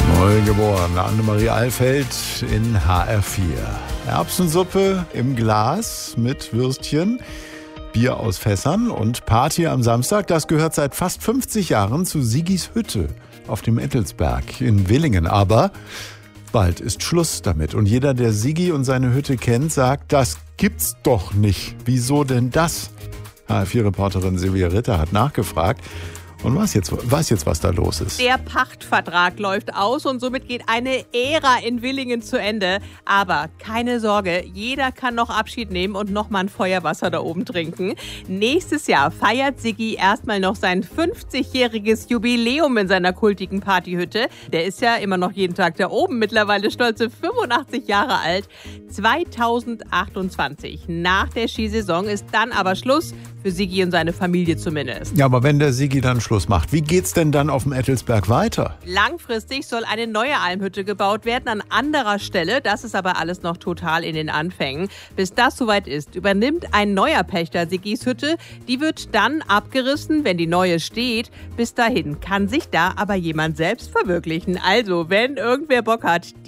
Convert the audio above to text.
Neugeborene Annemarie Alfeld in HR4. Erbsensuppe im Glas mit Würstchen, Bier aus Fässern und Party am Samstag. Das gehört seit fast 50 Jahren zu Siggis Hütte auf dem Ettelsberg in Villingen. Aber bald ist Schluss damit. Und jeder, der Siggi und seine Hütte kennt, sagt, das gibt's doch nicht. Wieso denn das? HR4-Reporterin Silvia Ritter hat nachgefragt und weiß jetzt, was da los ist. Der Pachtvertrag läuft aus und somit geht eine Ära in Villingen zu Ende. Aber keine Sorge, jeder kann noch Abschied nehmen und noch mal ein Feuerwasser da oben trinken. Nächstes Jahr feiert Siggi erstmal noch sein 50-jähriges Jubiläum in seiner kultigen Partyhütte. Der ist ja immer noch jeden Tag da oben, mittlerweile stolze 85 Jahre alt. 2028, nach der Skisaison, ist dann aber Schluss. Für Siggi und seine Familie zumindest. Ja, aber wenn der Siggi dann Schluss macht, wie geht's denn dann auf dem Ettelsberg weiter? Langfristig soll eine neue Almhütte gebaut werden an anderer Stelle. Das ist aber alles noch total in den Anfängen. Bis das soweit ist, übernimmt ein neuer Pächter Siggis Hütte. Die wird dann abgerissen, wenn die neue steht. Bis dahin kann sich da aber jemand selbst verwirklichen. Also, wenn irgendwer Bock hat,